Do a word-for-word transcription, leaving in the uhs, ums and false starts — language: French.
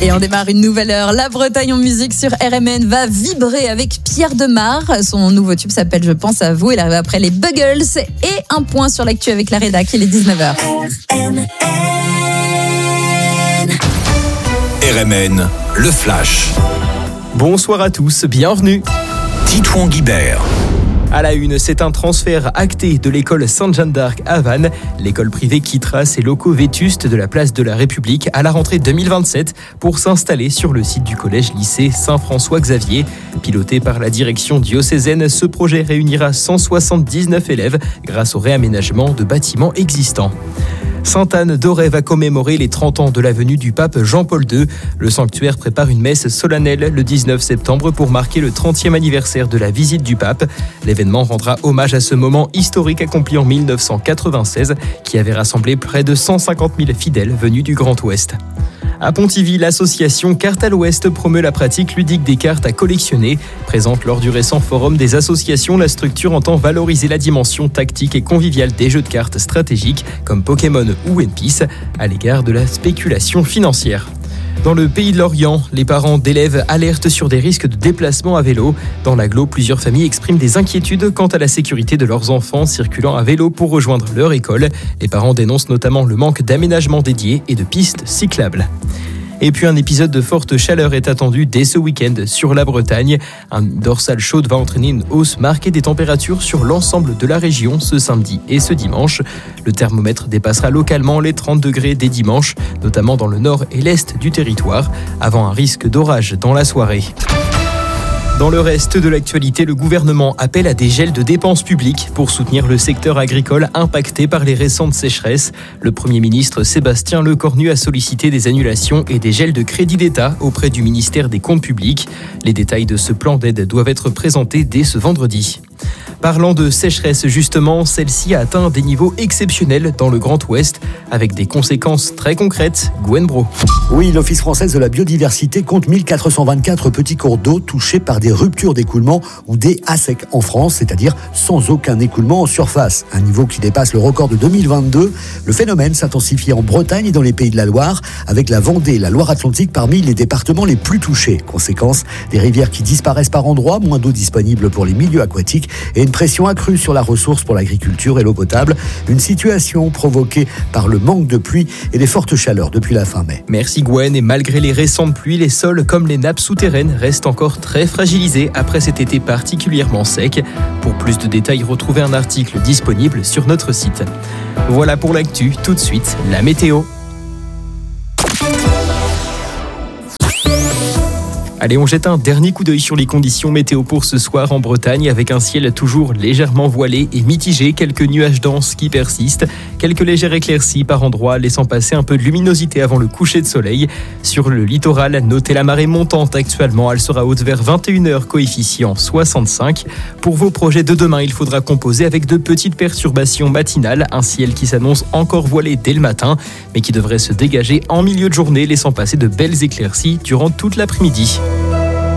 Et on démarre une nouvelle heure. La Bretagne en musique sur R M N va vibrer avec Pierre Demar. Son nouveau tube s'appelle Je pense à vous. Il arrive après les Buggles. Et un point sur l'actu avec la rédac. Il est dix-neuf heures. R M N, le flash. Bonsoir à tous, bienvenue. Titouan Guibert. À la une, c'est un transfert acté de l'école Sainte-Jeanne d'Arc à Vannes. L'école privée quittera ses locaux vétustes de la place de la République à la rentrée deux mille vingt-sept pour s'installer sur le site du collège-lycée Saint-François-Xavier. Piloté par la direction diocésaine, ce projet réunira cent soixante-dix-neuf élèves grâce au réaménagement de bâtiments existants. Sainte-Anne-d'Auray va commémorer les trente ans de la venue du pape Jean-Paul deux. Le sanctuaire prépare une messe solennelle le dix-neuf septembre pour marquer le trentième anniversaire de la visite du pape. L'événement rendra hommage à ce moment historique accompli en mille neuf cent quatre-vingt-seize qui avait rassemblé près de cent cinquante mille fidèles venus du Grand Ouest. À Pontivy, l'association Cartes à l'Ouest promeut la pratique ludique des cartes à collectionner. Présente lors du récent forum des associations, la structure entend valoriser la dimension tactique et conviviale des jeux de cartes stratégiques comme Pokémon ou One Piece à l'égard de la spéculation financière. Dans le pays de l'Orient, les parents d'élèves alertent sur des risques de déplacement à vélo. Dans l'agglo, plusieurs familles expriment des inquiétudes quant à la sécurité de leurs enfants circulant à vélo pour rejoindre leur école. Les parents dénoncent notamment le manque d'aménagements dédiés et de pistes cyclables. Et puis un épisode de forte chaleur est attendu dès ce week-end sur la Bretagne. Un dorsale chaude va entraîner une hausse marquée des températures sur l'ensemble de la région ce samedi et ce dimanche. Le thermomètre dépassera localement les trente degrés dès dimanche, notamment dans le nord et l'est du territoire, avant un risque d'orage dans la soirée. Dans le reste de l'actualité, le gouvernement appelle à des gels de dépenses publiques pour soutenir le secteur agricole impacté par les récentes sécheresses. Le Premier ministre Sébastien Lecornu a sollicité des annulations et des gels de crédit d'État auprès du ministère des Comptes publics. Les détails de ce plan d'aide doivent être présentés dès ce vendredi. Parlant de sécheresse justement, celle-ci a atteint des niveaux exceptionnels dans le Grand Ouest, avec des conséquences très concrètes. Gwen Bro. Oui, l'Office français de la biodiversité compte mille quatre cent vingt-quatre petits cours d'eau touchés par des ruptures d'écoulement ou des A S E C en France, c'est-à-dire sans aucun écoulement en surface, un niveau qui dépasse le record de deux mille vingt-deux. Le phénomène s'intensifie en Bretagne et dans les Pays de la Loire, avec la Vendée et la Loire-Atlantique parmi les départements les plus touchés. Conséquence, des rivières qui disparaissent par endroits, moins d'eau disponible pour les milieux aquatiques et une pression accrue sur la ressource pour l'agriculture et l'eau potable. Une situation provoquée par le manque de pluie et les fortes chaleurs depuis la fin mai. Merci Gwen, et malgré les récentes pluies, les sols comme les nappes souterraines restent encore très fragilisés après cet été particulièrement sec. Pour plus de détails, retrouvez un article disponible sur notre site. Voilà pour l'actu, tout de suite, la météo. Allez, on jette un dernier coup d'œil sur les conditions météo pour ce soir en Bretagne, avec un ciel toujours légèrement voilé et mitigé, quelques nuages denses qui persistent, quelques légères éclaircies par endroits, laissant passer un peu de luminosité avant le coucher de soleil. Sur le littoral, notez la marée montante actuellement, elle sera haute vers vingt et une heures, coefficient soixante-cinq. Pour vos projets de demain, il faudra composer avec de petites perturbations matinales, un ciel qui s'annonce encore voilé dès le matin, mais qui devrait se dégager en milieu de journée, laissant passer de belles éclaircies durant toute l'après-midi.